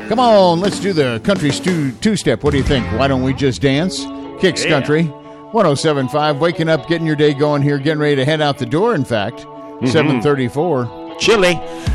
Come on, let's do the country two-step. What do you think? Why don't we just dance? Kicks Country, 107.5. Waking up, getting your day going here, getting ready to head out the door, in fact. 7:34. Chilly.